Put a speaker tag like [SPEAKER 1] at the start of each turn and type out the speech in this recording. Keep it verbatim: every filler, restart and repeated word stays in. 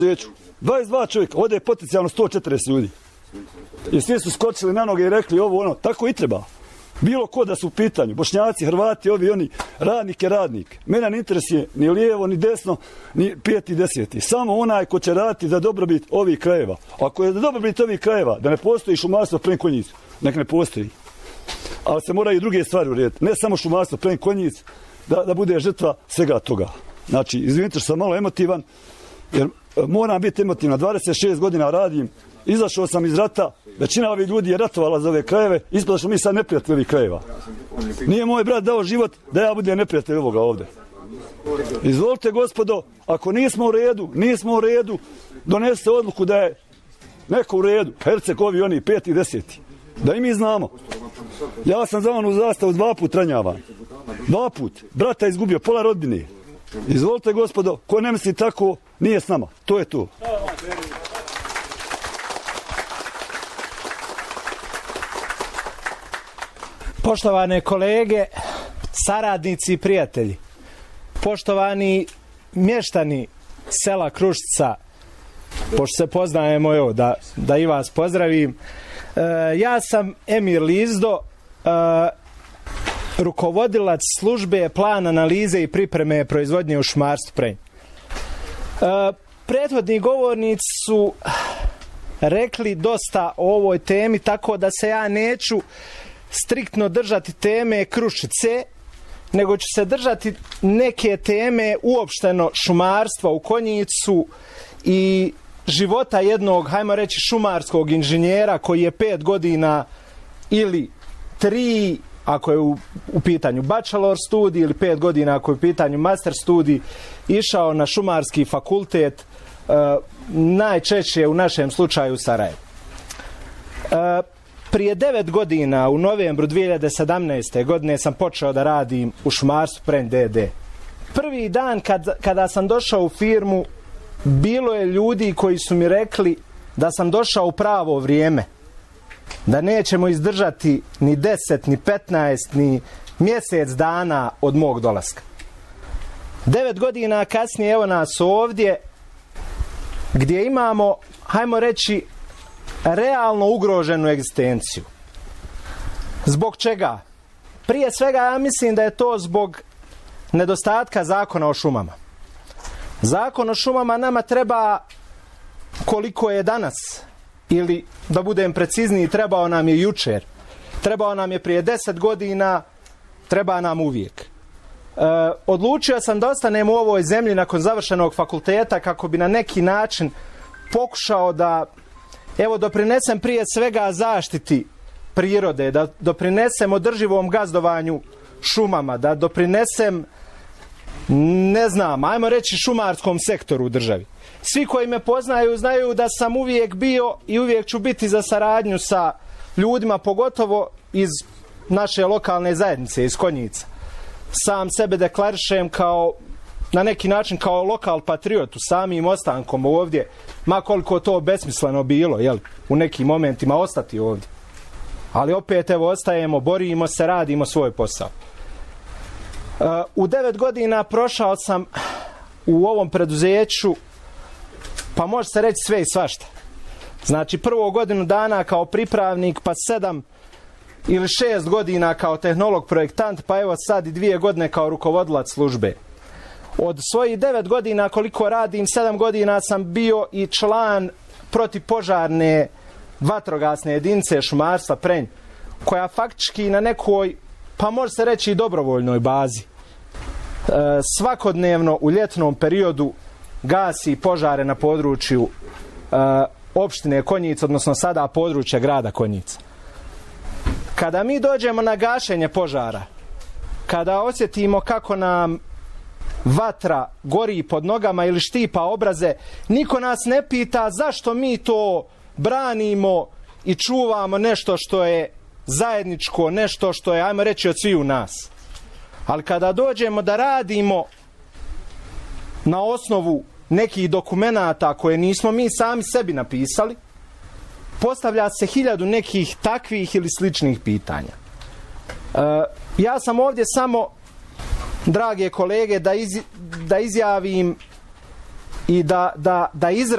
[SPEAKER 1] dvadeset dva čovjeka, ovdje je potencijalno sto četrdeset ljudi. I svi su skočili na noge i rekli ovo ono, tako i treba. Bilo ko da su u pitanju, Bošnjaci, Hrvati, ovi oni, radnik je radnik. Mene ne interesuje ni lijevo, ni desno, ni peti, deseti. Samo onaj ko će raditi za dobrobit ovih krajeva. Ako je za dobrobit ovih krajeva, da ne postoji šumarstvo prema Konjicu, nek ne postoji. Ali se moraju i druge stvari urediti. Ne samo šumarstvo prema Konjicu, da, da bude žrtva svega toga. Znači, izvinite što sam malo emotivan, jer moram biti emotivan. dvadeset šest godina radim, izašao sam iz rata, većina ovih ljudi je ratovala za ove krajeve, ispada što mi sad neprijatelji ovih krajeva. Nije moj brat dao život da ja budem neprijatelj ovoga ovdje. Izvolite gospodo, ako nismo u redu, nismo u redu, donesete odluku da je neko u redu, Herceg, ovi, oni, peti, deseti. Da i mi znamo. Ja sam za onu zastavu dva put ranjavan. Dva put. Brata izgubio, pola rodbine. Izvolite gospodo, ko ne misli tako, nije s nama. To je to.
[SPEAKER 2] Poštovane kolege, saradnici i prijatelji, poštovani mještani sela Kruštica, pošto se poznajemo, evo, da, da i vas pozdravim. E, ja sam Emir Lizdo, e, rukovodilac službe plan analize i pripreme proizvodnje u šumarstvu Prenj. E, prethodni govornici su rekli dosta o ovoj temi, tako da se ja neću striktno držati teme Kruščice, nego ću se držati neke teme uopšteno šumarstva u Konjicu i života jednog, hajmo reći, šumarskog inženjera koji je pet godina ili tri, ako je u, u pitanju bachelor studij, ili pet godina ako je u pitanju master studij, išao na šumarski fakultet, e, najčešće u našem slučaju u Sarajevu. E, Prije devet godina, u novembru dvije hiljade sedamnaeste. godine, sam počeo da radim u šumarstvu Prenj D D. Prvi dan kad, kada sam došao u firmu, bilo je ljudi koji su mi rekli da sam došao u pravo vrijeme, da nećemo izdržati ni deset, ni petnaest, ni mjesec dana od mog dolaska. Devet godina kasnije, evo nas ovdje, gdje imamo, hajmo reći, realno ugroženu egzistenciju. Zbog čega? Prije svega ja mislim da je to zbog nedostatka zakona o šumama. Zakon o šumama nama treba koliko je danas, ili da budem precizniji, trebao nam je jučer, trebao nam je prije deset godina, treba nam uvijek. E, odlučio sam da ostanem u ovoj zemlji nakon završenog fakulteta kako bi na neki način pokušao da, evo, doprinesem prije svega zaštiti prirode, da doprinesem održivom gazdovanju šumama, da doprinesem, ne znam, ajmo reći, šumarskom sektoru u državi. Svi koji me poznaju znaju da sam uvijek bio i uvijek ću biti za saradnju sa ljudima, pogotovo iz naše lokalne zajednice, iz Konjica. Sam sebe deklarišem kao, na neki način, kao lokal patriotu, samim ostankom ovdje, ma koliko to besmisleno bilo, jel, u nekim momentima ostati ovdje. Ali opet, evo, ostajemo, borimo se, radimo svoj posao. Uh, u devet godina prošao sam u ovom preduzeću, pa može se reći sve i svašta. Znači, prvo godinu dana kao pripravnik, pa sedam ili šest godina kao tehnolog projektant, pa evo sad i dvije godine kao rukovodilac službe. Od svojih devet godina koliko radim, sedam godina sam bio i član protipožarne vatrogasne jedinice šumarstva Prenj, koja faktički na nekoj, pa može se reći, i dobrovoljnoj bazi, e, svakodnevno u ljetnom periodu gasi požare na području e, opštine Konjica, odnosno sada područja grada Konjica. Kada mi dođemo na gašenje požara, kada osjetimo kako nam vatra gori pod nogama ili štipa obraze, niko nas ne pita zašto mi to branimo i čuvamo nešto što je zajedničko, nešto što je, ajmo reći, od sviju nas. Ali kada dođemo da radimo na osnovu nekih dokumenata koje nismo mi sami sebi napisali, postavlja se hiljadu nekih takvih ili sličnih pitanja. E, ja sam ovdje samo, drage kolege, da, iz, da izjavim i da, da, da izrazim